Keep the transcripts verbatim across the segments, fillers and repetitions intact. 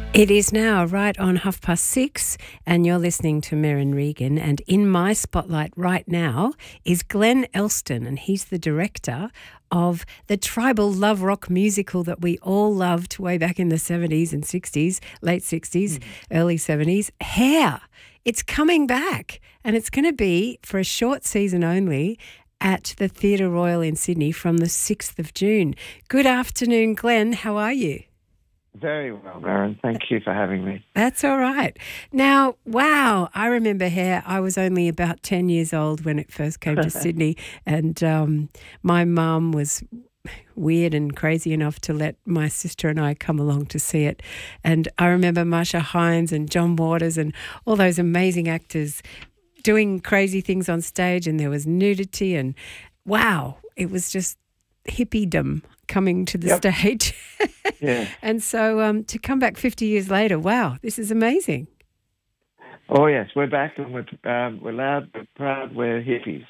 It is now right on half past six, and you're listening to Merryn Regan. And in my spotlight right now is Glenn Elston, and he's the director of the tribal love rock musical that we all loved way back in the seventies and sixties, late sixties, mm-hmm. early seventies, Hair. It's coming back, and it's going to be for a short season only at the Theatre Royal in Sydney from the sixth of June. Good afternoon, Glenn. How are you? Very well, Merryn. Thank you for having me. That's all right. Now, wow, I remember Hair. I was only about ten years old when it first came to Sydney, and um, my mum was weird and crazy enough to let my sister and I come along to see it. And I remember Marsha Hines and John Waters and all those amazing actors doing crazy things on stage, and there was nudity, and wow, it was just hippiedom coming to the yep. stage. Yeah. And so um, to come back fifty years later, wow, this is amazing. Oh, yes, we're back, and we're, um, we're loud, we're proud, we're hippies.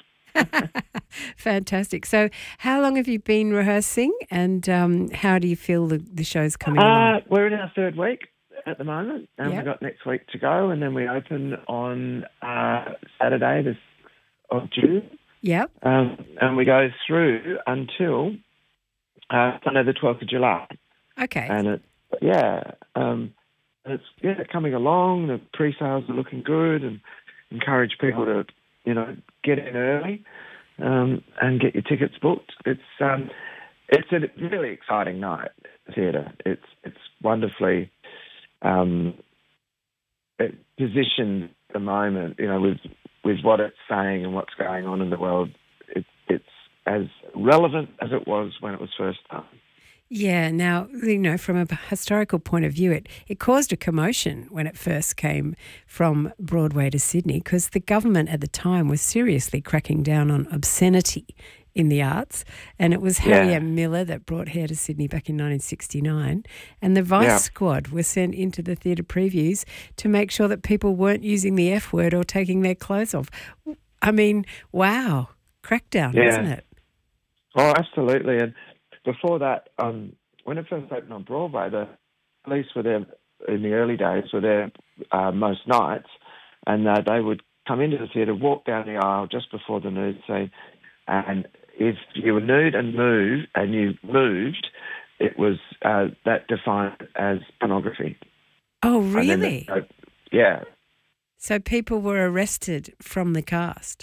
Fantastic. So how long have you been rehearsing, and um, how do you feel the, the show's coming uh, along? We're in our third week at the moment, and yep. we've got next week to go, and then we open on uh, Saturday, the sixth of June. Yep. Um, and we go through until uh, Sunday the twelfth of July. Okay. And it, yeah, um, it's yeah coming along. The pre-sales are looking good, and encourage people to you know get in early um, and get your tickets booked. It's um, it's a really exciting night at the theatre. It's it's wonderfully um, it positioned at the moment. You know, with with what it's saying and what's going on in the world, it, it's as relevant as it was when it was first done. Yeah, now, you know, from a historical point of view, it, it caused a commotion when it first came from Broadway to Sydney, because the government at the time was seriously cracking down on obscenity in the arts, and it was Harry yeah. M. Miller that brought Hair to Sydney back in nineteen sixty-nine, and the Vice yeah. Squad were sent into the theatre previews to make sure that people weren't using the F word or taking their clothes off. I mean, wow, crackdown, yeah. isn't it? Oh, absolutely. And before that, um, when it first opened on Broadway, the police were there in the early days, were there uh, most nights, and uh, they would come into the theatre, walk down the aisle just before the nude scene, and if you were nude and moved, and you moved, it was uh, that defined as pornography. Oh, really? Then, uh, yeah. So people were arrested from the cast.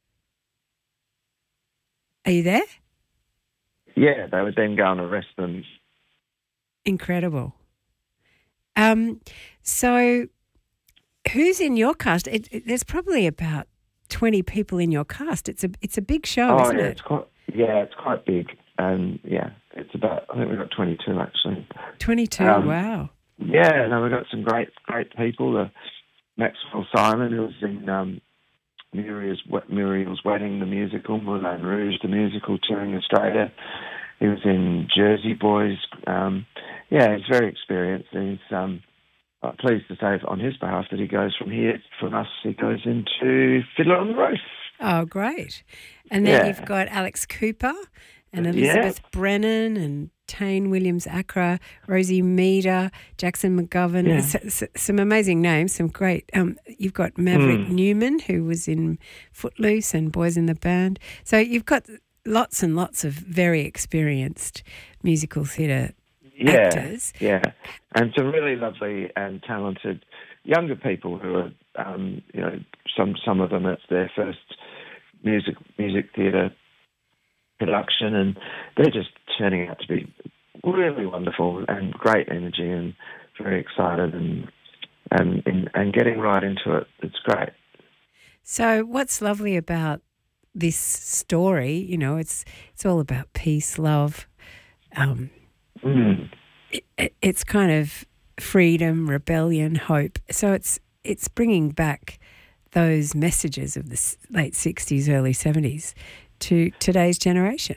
Are you there? Yeah, they would then go and arrest them. Incredible. Um, so who's in your cast? It, it, there's probably about twenty people in your cast. It's a it's a big show, oh, isn't yeah, it? It's quite, yeah, it's quite big. Um, yeah, it's about, I think we've got twenty-two actually. twenty-two, um, wow. Yeah, no, we've got some great, great people. Uh, Maxwell Simon, who was in um, Muriel's, Muriel's Wedding, the musical, Moulin Rouge, the musical, touring Australia. He was in Jersey Boys. Um, yeah, he's very experienced. And he's um, I'm pleased to say on his behalf that he goes from here, from us, he goes into Fiddler on the Roof. Oh, great. And then yeah. you've got Alex Cooper and Elizabeth yeah. Brennan and Tane Williams-Acra, Rosie Meader, Jackson McGovern. Yeah. S- s- some amazing names, some great. Um, you've got Maverick mm. Newman, who was in Footloose and Boys in the Band. So you've got lots and lots of very experienced musical theatre yeah, actors. Yeah, and some really lovely and talented younger people who are, um, you know, some some of them it's their first music music theatre production, and they're just turning out to be really wonderful and great energy and very excited and and and, and getting right into it. It's great. So what's lovely about this story, you know, it's it's all about peace, love. Um, mm. it, it's kind of freedom, rebellion, hope. So it's it's bringing back those messages of the late sixties, early seventies to today's generation.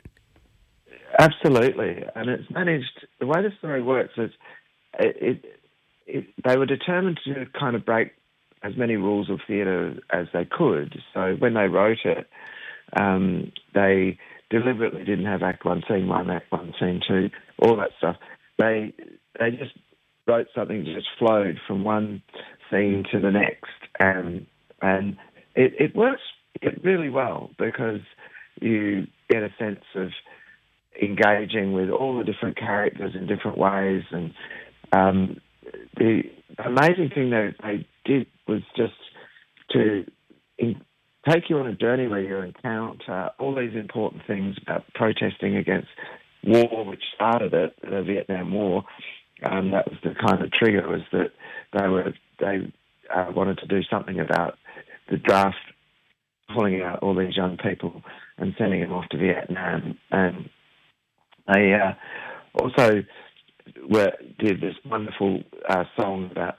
Absolutely, and it's managed. The way the story works is, it, it, it they were determined to kind of break as many rules of theatre as they could. So when they wrote it, um, they deliberately didn't have Act One, Scene One, Act One, Scene Two, all that stuff. They they just wrote something that just flowed from one scene to the next, and and it, it works it really well because you get a sense of engaging with all the different characters in different ways, and um, the amazing thing that they did was just to in, take you on a journey where you encounter all these important things about protesting against war, which started it, the Vietnam War. Um, that was the kind of trigger, was that they were they uh, wanted to do something about the draft, pulling out all these young people and sending them off to Vietnam. And they uh, also were, did this wonderful uh, song about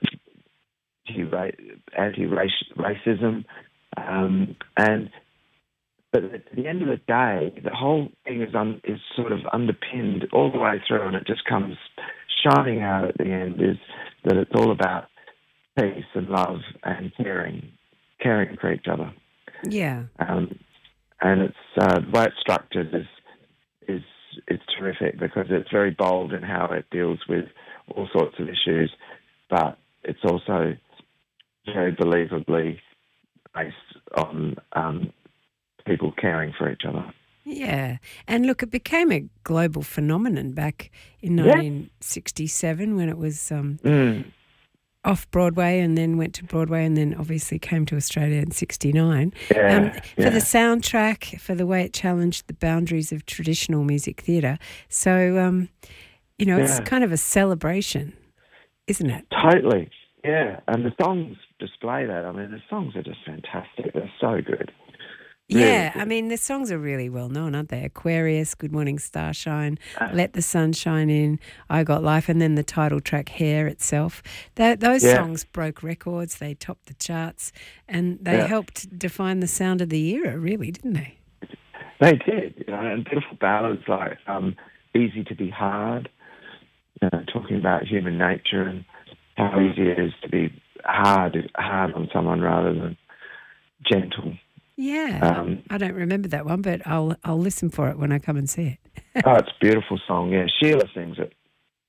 anti-racism. Um, and but at the end of the day, the whole thing is un, is sort of underpinned all the way through, and it just comes shining out at the end, is that it's all about peace and love and caring, caring for each other. Yeah. Um, and it's uh, the way it's structured is is is terrific because it's very bold in how it deals with all sorts of issues, but it's also very believably based on um, people caring for each other. Yeah. And look, it became a global phenomenon back in Yeah. nineteen sixty-seven when it was um, Mm. off Broadway and then went to Broadway and then obviously came to Australia in sixty-nine. Yeah, Um, for yeah. the soundtrack, for the way it challenged the boundaries of traditional music theatre. So, um, you know, it's Yeah. kind of a celebration, isn't it? Totally, yeah. And the songs display that. I mean, the songs are just fantastic. They're so good. Really Yeah, good. I mean, the songs are really well known, aren't they? Aquarius, Good Morning Starshine, Uh, Let the Sun Shine In, I Got Life, and then the title track, Hair itself. That, those Yeah. songs broke records, they topped the charts, and they Yeah. helped define the sound of the era, really, didn't they? They did, you know, and beautiful ballads like um, Easy to Be Hard, you know, talking about human nature and how easy it is to be hard, hard on someone rather than gentle. Yeah, Um, I don't remember that one, but I'll I'll listen for it when I come and see it. Oh, it's a beautiful song, yeah. Sheila sings it,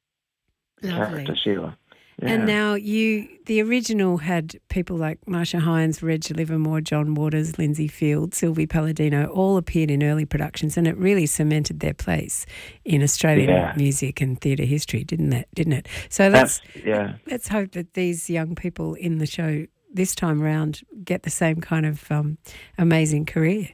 Lovely. character Sheila. Yeah. And now you, the original had people like Marsha Hines, Reg Livermore, John Waters, Lindsay Field, Sylvie Palladino, all appeared in early productions, and it really cemented their place in Australian Yeah. music and theatre history, didn't it? Didn't it? So let's That's, yeah. let's hope that these young people in the show this time round get the same kind of um, amazing career.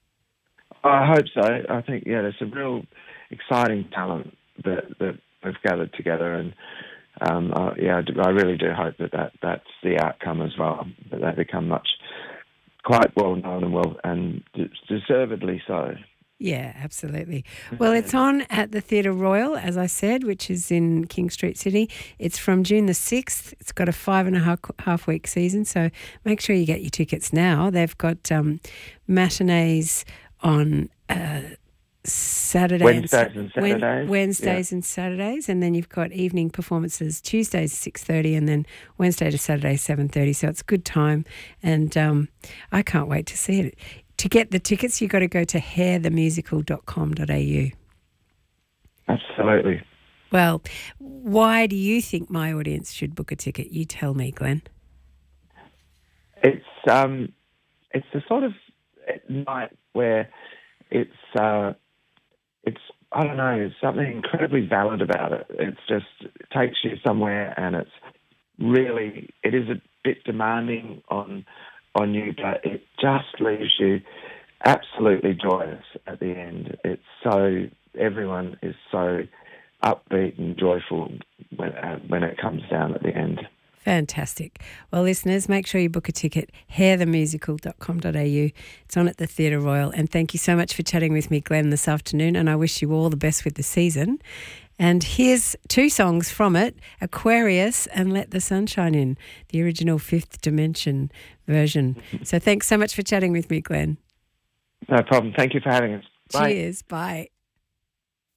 I hope so. I think, yeah, there's some real exciting talent that, that we've gathered together, and um, I, yeah, I, do, I really do hope that, that that's the outcome as well, that they become much, quite well known and well, and deservedly so. Yeah, absolutely. Well, it's on at the Theatre Royal, as I said, which is in King Street, Sydney. It's from June the sixth. It's got a five and a half, half week season, so make sure you get your tickets now. They've got um, matinees on uh, Saturday Wednesdays and Wen- Saturdays. Wednesdays and Saturdays, and then you've got evening performances Tuesdays six thirty, and then Wednesday to Saturday seven thirty. So it's a good time, and um, I can't wait to see it. To get the tickets, you've got to go to hair the musical dot com dot a u. Absolutely. Well, why do you think my audience should book a ticket? You tell me, Glenn. It's um, it's the sort of night where it's uh, it's I don't know, there's something incredibly valid about it. It's just it takes you somewhere, and it's really it is a bit demanding on on you, but it just leaves you absolutely joyous at the end. It's so everyone is so upbeat and joyful when uh, when it comes down at the end. Fantastic. Well, listeners, make sure you book a ticket, hair the musical dot com dot a u. It's on at the Theatre Royal. And thank you so much for chatting with me, Glenn, this afternoon. And I wish you all the best with the season. And here's two songs from it, Aquarius and Let the Sun Shine In, the original Fifth Dimension version. So thanks so much for chatting with me, Glenn. No problem. Thank you for having us. Bye. Cheers. Bye.